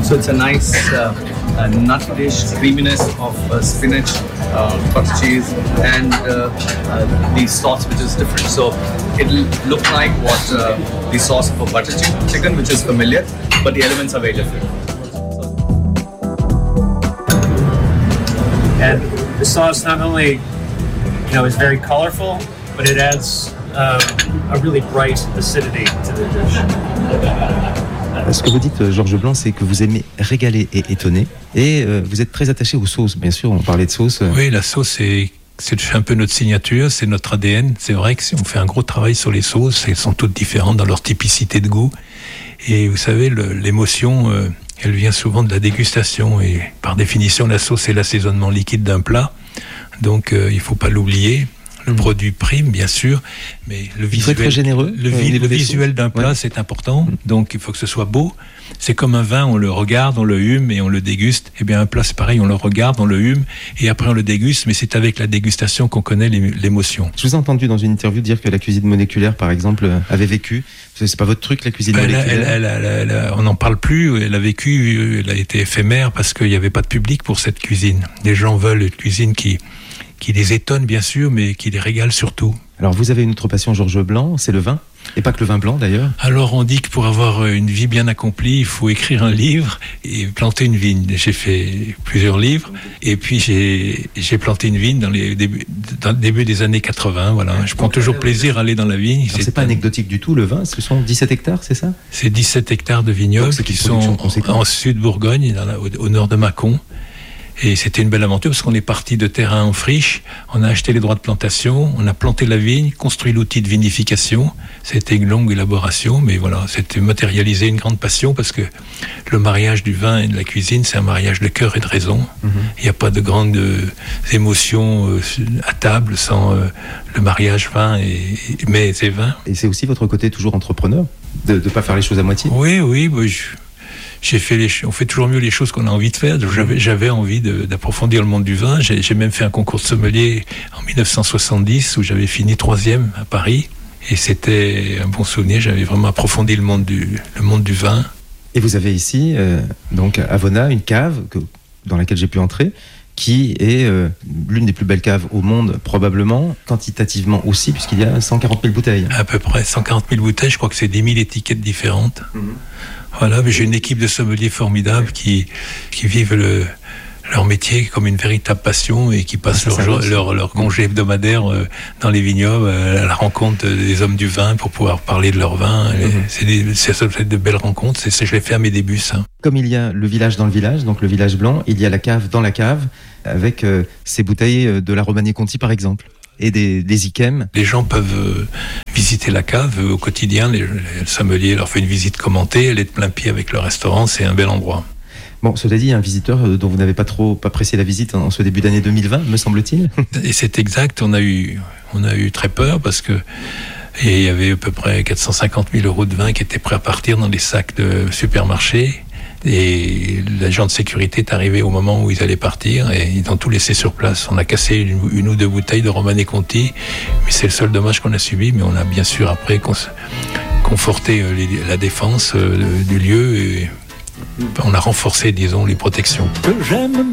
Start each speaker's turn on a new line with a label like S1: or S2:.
S1: So it's a nice nut dish, creaminess of spinach, butter cheese, and the sauce which is different. So it'll look like what the sauce of a butter chicken, which is familiar, but the elements are very different.
S2: And the sauce not only, is very colorful, but it adds a really bright acidity to the dish.
S3: Ce que vous dites, Georges Blanc, c'est que vous aimez régaler et étonner. Et vous êtes très attaché aux sauces, bien sûr, on parlait de sauce.
S4: Oui, la sauce, c'est un peu notre signature, c'est notre ADN. C'est vrai qu'on fait un gros travail sur les sauces, elles sont toutes différentes dans leur typicité de goût. Et vous savez, l'émotion, elle vient souvent de la dégustation. Et par définition, la sauce, c'est l'assaisonnement liquide d'un plat. Donc, il ne faut pas l'oublier. Le produit prime, bien sûr, mais le visuel,
S3: très généreux,
S4: le visuel d'un plat, c'est important. Donc, il faut que ce soit beau. C'est comme un vin, on le regarde, on le hume et on le déguste. Eh bien, un plat, c'est pareil, on le regarde, on le hume et après on le déguste, mais c'est avec la dégustation qu'on connaît l'émotion.
S3: Je vous ai entendu dans une interview dire que la cuisine moléculaire, par exemple, avait vécu. C'est pas votre truc, la cuisine moléculaire?
S4: On n'en parle plus. Elle a vécu, elle a été éphémère parce qu'il n'y avait pas de public pour cette cuisine. Les gens veulent une cuisine qui les étonne bien sûr, mais qui les régale surtout.
S3: Alors vous avez une autre passion, Georges Blanc, c'est le vin, et pas que le vin blanc d'ailleurs.
S4: Alors on dit que pour avoir une vie bien accomplie, il faut écrire un livre et planter une vigne. J'ai fait plusieurs livres, et puis j'ai planté une vigne dans le début des années 80. Voilà. Je prends toujours plaisir à aller dans la vigne.
S3: C'est pas anecdotique du tout, le vin, ce sont 17 hectares, c'est ça?
S4: C'est 17 hectares de vignobles qui sont en Sud-Bourgogne, au nord de Mâcon. Et c'était une belle aventure parce qu'on est parti de terrain en friche, on a acheté les droits de plantation, on a planté la vigne, construit l'outil de vinification. C'était une longue élaboration, mais voilà, c'était matérialiser une grande passion parce que le mariage du vin et de la cuisine, c'est un mariage de cœur et de raison. Il n'y a pas de grandes émotions à table sans le mariage vin mets et vin.
S3: Et c'est aussi votre côté toujours entrepreneur, de ne pas faire les choses à moitié?
S4: Oui, on fait toujours mieux les choses qu'on a envie de faire. J'avais envie d'approfondir le monde du vin. J'ai même fait un concours de sommelier en 1970 où j'avais fini 3e à Paris. Et c'était un bon souvenir. J'avais vraiment approfondi le monde du vin.
S3: Et vous avez ici, donc à Vona, une cave dans laquelle j'ai pu entrer, qui est l'une des plus belles caves au monde, probablement, quantitativement aussi, puisqu'il y a 140 000 bouteilles.
S4: À peu près 140 000 bouteilles. Je crois que c'est 10 000 étiquettes différentes. Voilà, mais j'ai une équipe de sommeliers formidables qui vivent leur métier comme une véritable passion et qui passent leur congé hebdomadaire dans les vignobles à la rencontre des hommes du vin pour pouvoir parler de leur vin. C'est de belles rencontres. Je l'ai fait à mes débuts, ça.
S3: Comme il y a le village dans le village, donc le village blanc, il y a la cave dans la cave, avec ces bouteilles de la Romanée Conti, par exemple. Et des Yquem.
S4: Les gens peuvent visiter la cave au quotidien. Le sommelier leur fait une visite commentée. Elle est de plein pied avec le restaurant. C'est un bel endroit.
S3: Bon, cela dit, un visiteur dont vous n'avez pas trop apprécié la visite en ce début d'année 2020, me semble-t-il.
S4: Et c'est exact. On a eu très peur parce que il y avait à peu près 450 000 € de vin qui étaient prêts à partir dans les sacs de supermarché. Et l'agent de sécurité est arrivé au moment où ils allaient partir et ils ont tout laissé sur place. On a cassé une ou deux bouteilles de Romanée Conti, mais c'est le seul dommage qu'on a subi. Mais on a bien sûr après conforté la défense du lieu et on a renforcé, disons, les protections.
S5: Que j'aime